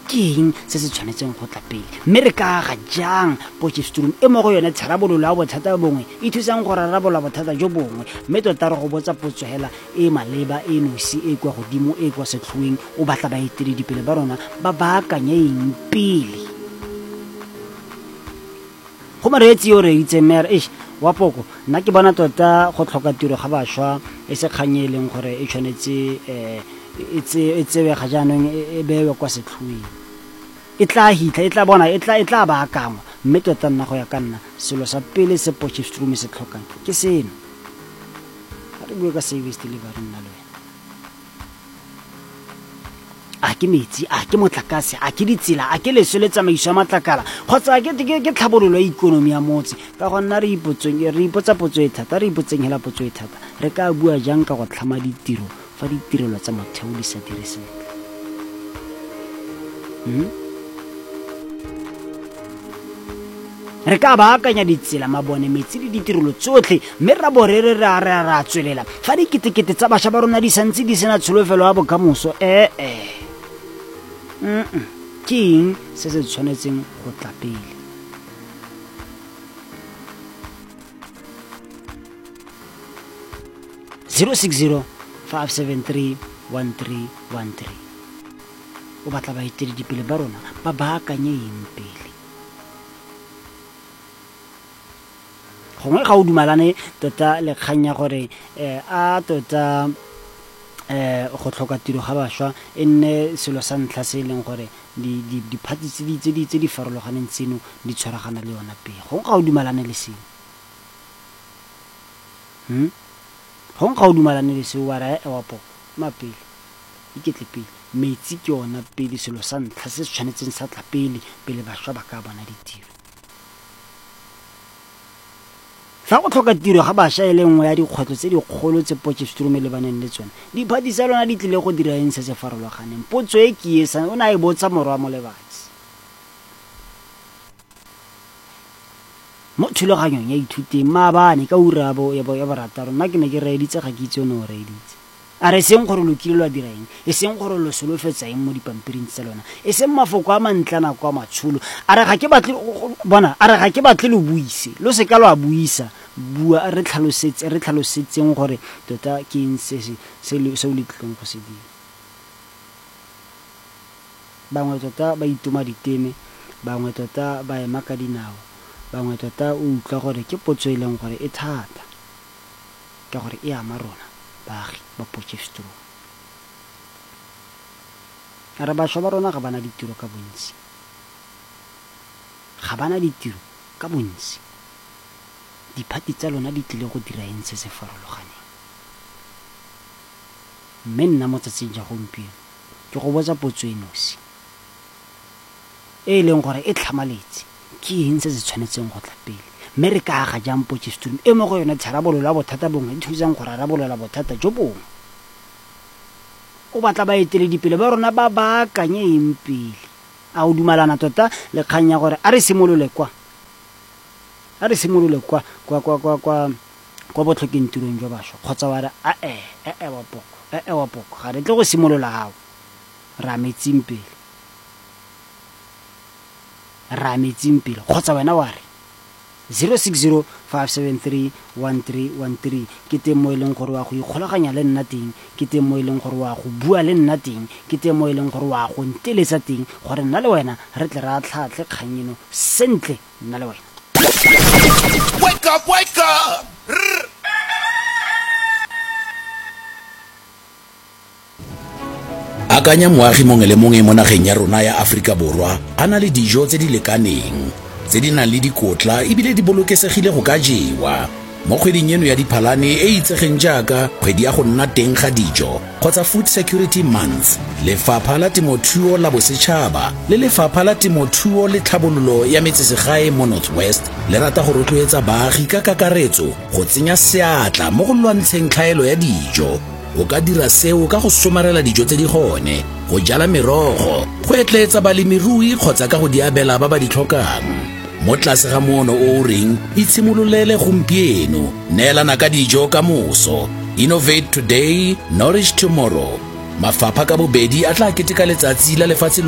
ke eng se se tshwanetseng go tla pele mme re ka aga jang Potchefstroom e mo go yone tharabololo ya bothata bongwe e thusang go rarabola bothata jo bongwe mme tota re go botsa potso hela e maleba e nosi e kwa godimo e kwa setlhoeng o batla baeteledipele ba rona ba baakanye eng pele go mareetsi yo re itse mere wa poko nna ke bona tota go tlhoka tiro ga bašwa e se kganye e leng gore e tshwanetse e tsewe ga jaanong e bewe kwa setlhoeng e tla hitla e tla bona e tla baakangwa mme tota nna go ya ka nna selo sa pele se Potchefstroom se tlhokang ke seno ga re bue ka service delivery nna le wena a ke metsi a ke motlakase a ke ditsela a ke leso le tsamaiso ya matlakala kgotsa ke tlhabololo ya ikonomi ya motse ka go nna re ipotsa potso e thata re ipotseng hela potso e thata re ka bua jang ka go tlhama ditiro fa ditirelo tsa motheo di sa dire sentle re ka baakanya ditsela mabone metsi le ditirelo tsotlhe mme ra bo re a tswelela fa diketekete tsa bašwa ba rona di santse di sena tsholofelo ya bokamoso ke eng se se tshwanetseng go tla pele (060 573 1313) o batla baeteledipele ba rona ba baakanye eng pele gongwe ga o dumalane tota le kgang ya gore a tota go tlhoka tiro ga bašwa e nne selo sa ntlha se e leng gore diphathi tse di farologaneng tseno di tshwaragana le yona pele gongwe ga o dumalane le seo gongwe ga o dumalane le seo wa ra ewapo mapele iketle pele metsi ke yona pele selo sa ntlha se se tshwanetseng sa tla pele bašwa ba ka bona ditiro fa go tlhoka tiro ga bašwa e le nngwe ya dikgwetlho tse dikgolo tse Potchefstroom e lebaneng le tsone diphathi tsa lona di tlile go dira eng se se farologaneng potso e ke o ne a e botsa morwa mo lebatsi mo thulaganyong ya ithuteng maabane ka ura ya borataro nna ke ne ke reeditse ga ke itse o ne o reeditse a re seng gore lo kile lo a dira eng e seng gore lo solofetsa eng mo dipampiring tsa lona e seng mafoko a mantlana kwa matsholo a re ga ke batle lo buise lo se ka lo a buisa bua re tlhalosetseng gore tota ke eng se o le tlileng go se dira bangwe tota ba itoma diteme bangwe tota ba ema ka dinao bangwe tota o utlwa gore ke potso e leng gore e thata ka gore e ama rona baagi ba Potchefstroom a re bašwa ba rona ga bana ditiro ka bontsi diphathi tsa lona di tlile go dira eng se se farologaneng mme nna mo tsatsing ja gompieno ke go botsa potso e nosi e leng gore e tlhamaletse ke eng se se tshwanetseng go tla pele mme re ka aga jang Potchefstroom e mo go yone tharabololo ya bothata bongwe di thusang go rarabolola bothata jo bongwe o batla baeteledipele ba rona ba baakanye eng pele a o dumalana tota le kgang ya gore a re simolole kwa botlhokeng tirong jwa bašwa kgotsa wa re wa poko ga re tle go simolola gao ra metsing pele kgotsa wena wa re 060 573 1313 ke teng mo e leng gore wa go ikgolaganya le nna teng ke teng mo e leng gore wa go bua le nna teng ke teng mo e leng gore wa go nteletsa teng gore nna le wena re tle re a tlhatlhe kgang eno sentle nna le wena Wake up! Akanya moagi mongwe le mongwe mo nageng ya rona ya Aforika Borwa a na le dijo tse di lekaneng tse di nang le dikotla ebile di bolokesegile go ka jewa mo kgweding eno ya Diphalane e itsegeng jaaka kgwedi ya go nna teng ga dijo kgotsa Food Security Month. Lefapha la Temothuo la Bosetšhaba le Lefapha la Temothuo le Tlhabololo ya Metsesegae mo North West le rata go rotloetsa baagi ka kakaretso go tsenya seatla mo go lwantsheng tlhaelo ya dijo. O ka dira seo ka go somarela dijo tse di gone, go jala merogo, go etletsa balemirui kgotsa ka go di abela ba ba di tlhokang. Mo tlase ga moono o reng itshimololele gompieno, neelana ka dijo ka moso. Innovate today, nourish tomorrow. Mafapha ka bobedi a tla keteka letsatsi la lefatshe